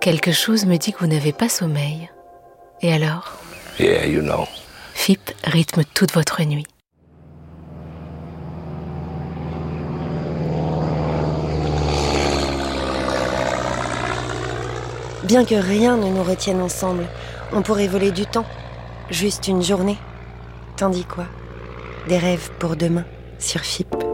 Quelque chose me dit que vous n'avez pas sommeil. Et alors ? Yeah, you know. FIP rythme toute votre nuit. Bien que rien ne nous retienne ensemble, on pourrait voler du temps. Juste une journée. Tandis quoi ? Des rêves pour demain sur FIP.